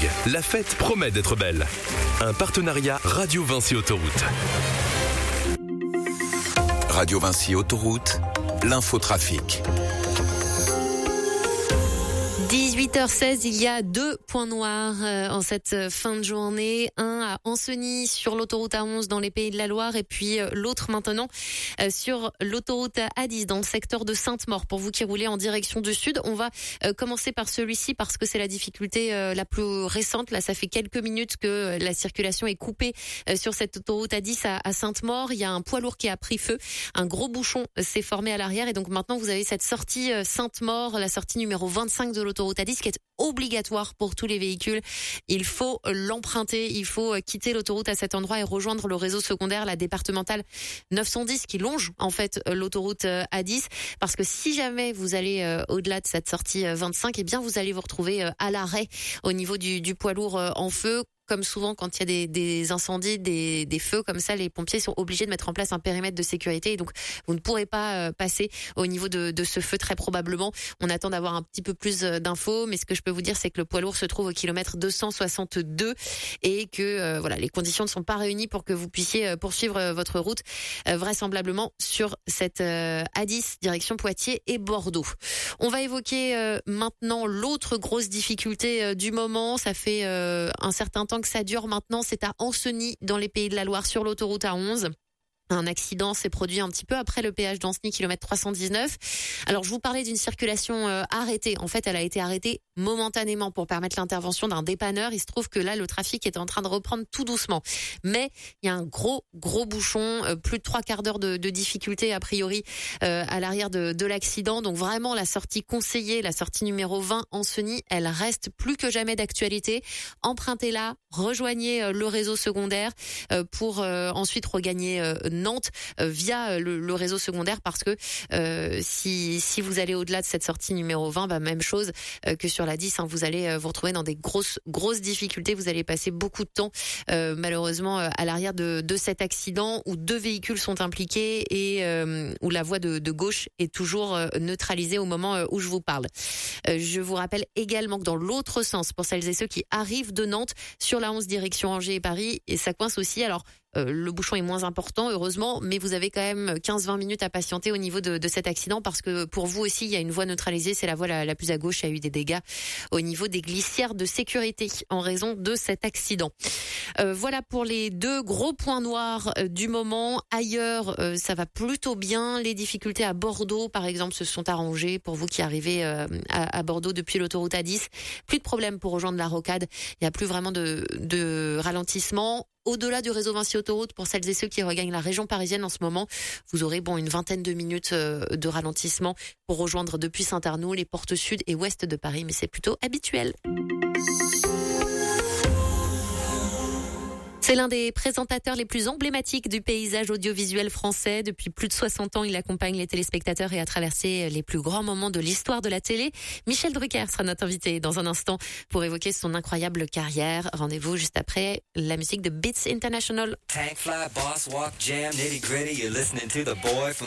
La fête promet d'être belle. Un partenariat Radio Vinci Autoroute. Radio Vinci Autoroute, l'infotrafic. 18h16, il y a 2 points noirs en cette fin de journée. Un à Ancenis sur l'autoroute A11 dans les Pays de la Loire et puis l'autre maintenant sur l'autoroute A10 dans le secteur de Sainte-Maure. Pour vous qui roulez en direction du sud, on va commencer par celui-ci parce que c'est la difficulté la plus récente. Là, ça fait quelques minutes que la circulation est coupée sur cette autoroute A10 à Sainte-Maure. Il y a un poids lourd qui a pris feu. Un gros bouchon s'est formé à l'arrière et donc maintenant vous avez cette sortie Sainte-Maure, la sortie numéro 25 de l'autoroute A10 qui est obligatoire pour tous les véhicules. Il faut l'emprunter, il faut quitter l'autoroute à cet endroit et rejoindre le réseau secondaire, la départementale 910 qui longe en fait l'autoroute A10 parce que si jamais vous allez au-delà de cette sortie 25, eh bien vous allez vous retrouver à l'arrêt au niveau du poids lourd en feu. Comme souvent, quand il y a des incendies, des feux comme ça, les pompiers sont obligés de mettre en place un périmètre de sécurité. Et donc, vous ne pourrez pas passer au niveau de ce feu très probablement. On attend d'avoir un petit peu plus d'infos, mais ce que je peux vous dire, c'est que le poids lourd se trouve au kilomètre 262 et que voilà, les conditions ne sont pas réunies pour que vous puissiez poursuivre votre route vraisemblablement sur cette A10 direction Poitiers et Bordeaux. On va évoquer maintenant l'autre grosse difficulté du moment. Ça fait un certain temps que ça dure maintenant, c'est à Ancenis dans les Pays de la Loire sur l'autoroute A11. Un accident s'est produit un petit peu après le péage d'Ancenis, kilomètre 319. Alors, je vous parlais d'une circulation arrêtée. En fait, elle a été arrêtée momentanément pour permettre l'intervention d'un dépanneur. Il se trouve que là, le trafic est en train de reprendre tout doucement. Mais il y a un gros bouchon, plus de 3/4 d'heure de difficulté a priori à l'arrière de l'accident. Donc vraiment, la sortie conseillée, la sortie numéro 20 Ancenis, elle reste plus que jamais d'actualité. Empruntez-la, rejoignez le réseau secondaire pour ensuite regagner Nantes via le réseau secondaire parce que si vous allez au-delà de cette sortie numéro 20, même chose que sur la 10, vous allez vous retrouver dans des grosses difficultés. Vous allez passer beaucoup de temps malheureusement à l'arrière de cet accident où 2 véhicules sont impliqués et où la voie de gauche est toujours neutralisée au moment où je vous parle. Je vous rappelle également que dans l'autre sens, pour celles et ceux qui arrivent de Nantes sur la 11 direction Angers et Paris, et ça coince aussi. Alors le bouchon est moins important, heureusement, mais vous avez quand même 15-20 minutes à patienter au niveau de cet accident parce que pour vous aussi, il y a une voie neutralisée, c'est la voie la plus à gauche. Il y a eu des dégâts au niveau des glissières de sécurité en raison de cet accident. Voilà pour les 2 gros points noirs du moment. Ailleurs, ça va plutôt bien. Les difficultés à Bordeaux, par exemple, se sont arrangées pour vous qui arrivez à Bordeaux depuis l'autoroute A10. Plus de problème pour rejoindre la rocade. Il n'y a plus vraiment de ralentissement. Au-delà du réseau Vinci Autoroute, pour celles et ceux qui regagnent la région parisienne en ce moment, vous aurez une vingtaine de minutes de ralentissement pour rejoindre depuis Saint-Arnoux les portes sud et ouest de Paris, mais c'est plutôt habituel. C'est l'un des présentateurs les plus emblématiques du paysage audiovisuel français. Depuis plus de 60 ans, il accompagne les téléspectateurs et a traversé les plus grands moments de l'histoire de la télé. Michel Drucker sera notre invité dans un instant pour évoquer son incroyable carrière. Rendez-vous juste après la musique de Beats International. Tank fly, boss walk, jam, nitty gritty. You're listening to the boy from